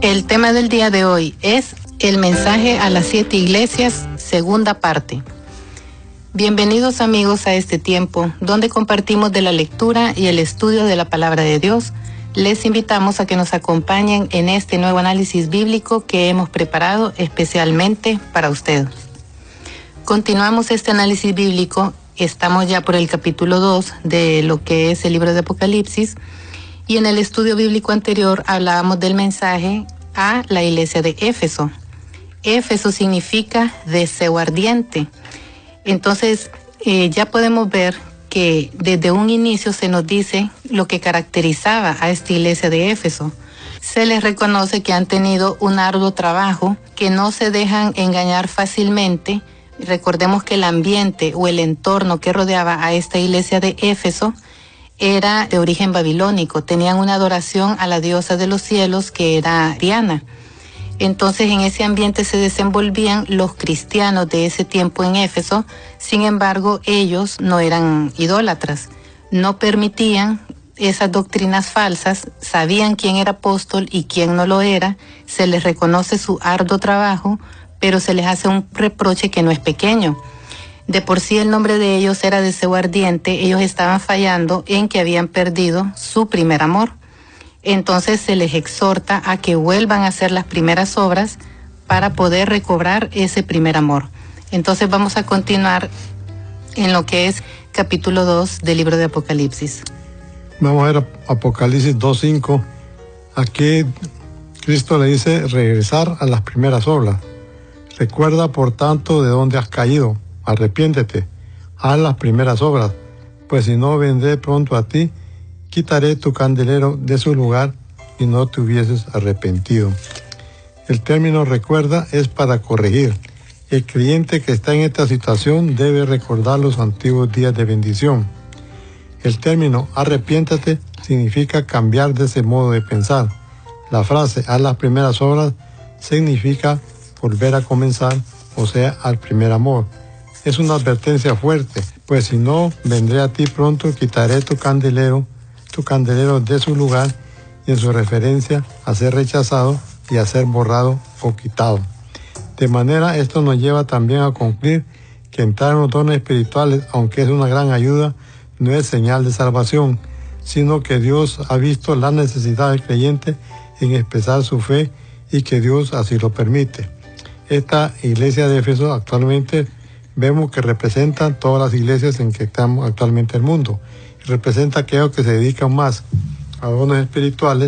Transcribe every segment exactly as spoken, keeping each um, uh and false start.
El tema del día de hoy es el mensaje a las siete iglesias, segunda parte. Bienvenidos amigos a este tiempo, donde compartimos de la lectura y el estudio de la palabra de Dios. Les invitamos a que nos acompañen en este nuevo análisis bíblico que hemos preparado especialmente para ustedes. Continuamos este análisis bíblico, estamos ya por el capítulo dos de lo que es el libro de Apocalipsis, y en el estudio bíblico anterior hablábamos del mensaje a la iglesia de Éfeso. Éfeso significa deseo ardiente. Entonces, eh, ya podemos ver que desde un inicio se nos dice lo que caracterizaba a esta iglesia de Éfeso. Se les reconoce que han tenido un arduo trabajo, que no se dejan engañar fácilmente. Recordemos que el ambiente o el entorno que rodeaba a esta iglesia de Éfeso era de origen babilónico. Tenían una adoración a la diosa de los cielos que era Diana. Entonces en ese ambiente se desenvolvían los cristianos de ese tiempo en Éfeso. Sin embargo, ellos no eran idólatras, no permitían esas doctrinas falsas, sabían quién era apóstol y quién no lo era, se les reconoce su arduo trabajo, pero se les hace un reproche que no es pequeño. De por sí el nombre de ellos era deseo ardiente, ellos estaban fallando en que habían perdido su primer amor. Entonces se les exhorta a que vuelvan a hacer las primeras obras para poder recobrar ese primer amor. Entonces vamos a continuar en lo que es capítulo dos del libro de Apocalipsis. Vamos a ver Apocalipsis dos cinco. Aquí Cristo le dice regresar a las primeras obras. Recuerda por tanto de dónde has caído. Arrepiéntete, haz las primeras obras, pues si no vendré pronto a ti, quitaré tu candelero de su lugar y no te hubieses arrepentido. El término recuerda es para corregir. El creyente que está en esta situación debe recordar los antiguos días de bendición. El término arrepiéntate significa cambiar de ese modo de pensar. La frase haz las primeras obras significa volver a comenzar, o sea, al primer amor. Es una advertencia fuerte, pues si no, vendré a ti pronto, quitaré tu candelero, tu candelero de su lugar, y en su referencia a ser rechazado y a ser borrado o quitado. De manera, esto nos lleva también a concluir que entrar en los dones espirituales, aunque es una gran ayuda, no es señal de salvación, sino que Dios ha visto la necesidad del creyente en expresar su fe y que Dios así lo permite. Esta iglesia de Éfeso actualmente vemos que representa todas las iglesias en que estamos actualmente en el mundo. Representa aquellos que se dedican más a dones espirituales,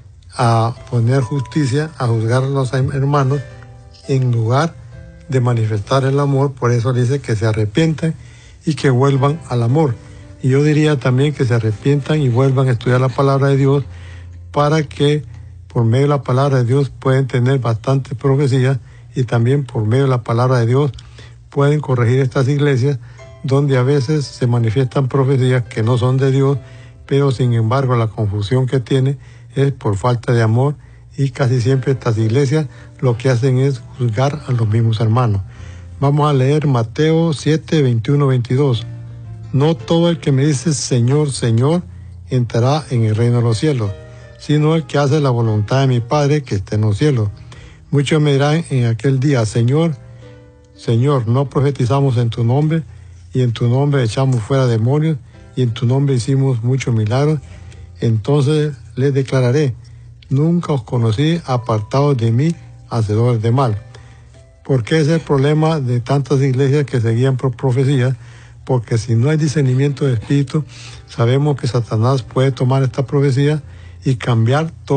a poner justicia, a juzgar a los hermanos, en lugar de manifestar el amor. Por eso dice que se arrepientan y que vuelvan al amor. Y yo diría también que se arrepientan y vuelvan a estudiar la palabra de Dios, para que por medio de la palabra de Dios pueden tener bastantes profecías, y también por medio de la palabra de Dios pueden corregir estas iglesias donde a veces se manifiestan profecías que no son de Dios, pero sin embargo la confusión que tiene es por falta de amor, y casi siempre estas iglesias lo que hacen es juzgar a los mismos hermanos. Vamos a leer Mateo siete, veintiuno, veintidós. No todo el que me dice Señor, Señor, entrará en el reino de los cielos, sino el que hace la voluntad de mi Padre que está en los cielos. Muchos me dirán en aquel día, Señor, Señor, no profetizamos en tu nombre, y en tu nombre echamos fuera demonios, y en tu nombre hicimos muchos milagros. Entonces les declararé, nunca os conocí, apartados de mí, hacedores de mal. ¿Por qué es el problema de tantas iglesias que seguían por profecías? Porque si no hay discernimiento de espíritu, sabemos que Satanás puede tomar esta profecía y cambiar todo.